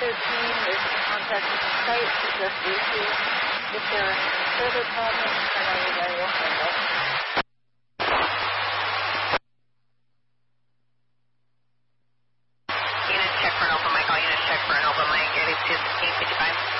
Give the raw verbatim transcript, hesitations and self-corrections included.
radio team. There's some contacting the site to address the issue. If there are any further problems, then I will handle. Unit check for an open mic. All units check for an open mic. It is two sixteen fifty-five.